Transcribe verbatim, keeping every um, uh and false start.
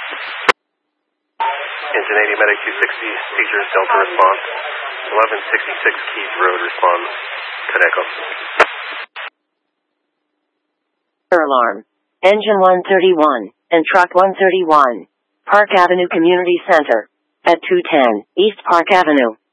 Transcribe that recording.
Cincinnati Medic two sixty, Seizures Delta response. eleven sixty-six Keys Road response. Coneco. Alarm. Engine one thirty-one and Truck one thirty-one. Park Avenue Community Center. At two ten East Park Avenue.